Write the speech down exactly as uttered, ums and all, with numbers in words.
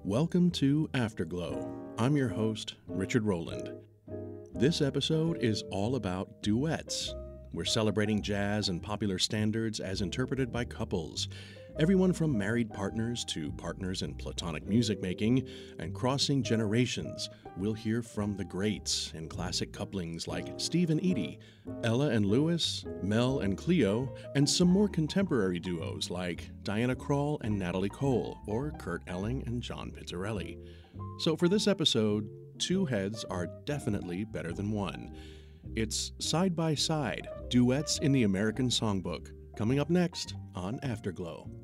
Welcome to Afterglow. I'm your host, Richard Rowland. This episode is all about duets. We're celebrating jazz and popular standards as interpreted by couples. Everyone from married partners to partners in platonic music making and crossing generations. We'll hear from the greats in classic couplings like Steve and Edie, Ella and Louis, Mel and Cleo, and some more contemporary duos like Diana Krall and Natalie Cole, or Kurt Elling and John Pizzarelli. So for this episode, two heads are definitely better than one. It's Side by Side, Duets in the American Songbook, coming up next on Afterglow.